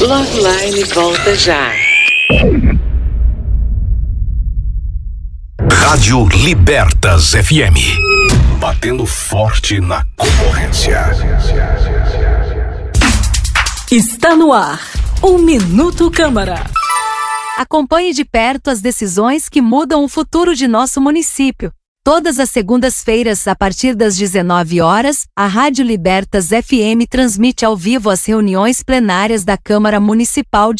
Logline volta já. Rádio Libertas FM. Batendo forte na concorrência. Está no ar o Minuto Câmara. Acompanhe de perto as decisões que mudam o futuro de nosso município. Todas as segundas-feiras, a partir das 19 horas, a Rádio Libertas FM transmite ao vivo as reuniões plenárias da Câmara Municipal de